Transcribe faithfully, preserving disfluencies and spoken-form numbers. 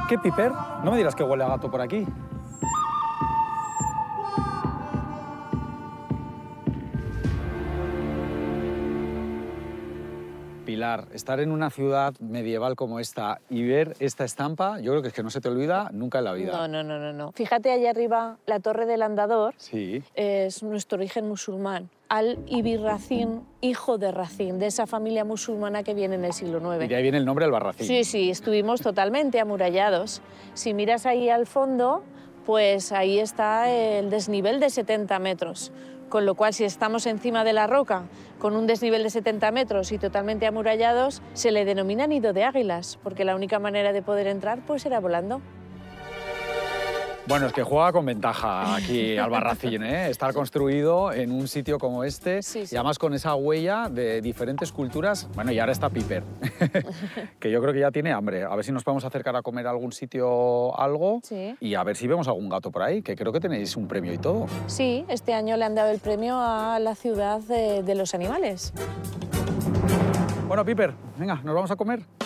¿Qué, Piper? No me dirás que huele a gato por aquí. Pilar, estar en una ciudad medieval como esta y ver esta estampa, yo creo que es que no se te olvida nunca en la vida. No, no, no, no, no. Fíjate allá arriba, la Torre del Andador. Sí. Es nuestro origen musulmán. Al-Ibn Racín, hijo de Racín, de esa familia musulmana que viene en el siglo noveno. Y de ahí viene el nombre Albarracín. Sí, sí, estuvimos totalmente amurallados. Si miras ahí al fondo, pues ahí está el desnivel de setenta metros. Con lo cual, si estamos encima de la roca, con un desnivel de setenta metros y totalmente amurallados, se le denomina nido de águilas, porque la única manera de poder entrar pues era volando. Bueno, es que juega con ventaja aquí Albarracín, ¿eh? Estar construido en un sitio como este, Sí, sí. y además con esa huella de diferentes culturas. Bueno, y ahora está Piper, que yo creo que ya tiene hambre. A ver si nos podemos acercar a comer a algún sitio algo, Sí. y a ver si vemos algún gato por ahí, que creo que tenéis un premio y todo. Sí, este año le han dado el premio a la ciudad de, de los animales. Bueno, Piper, venga, ¿nos vamos a comer?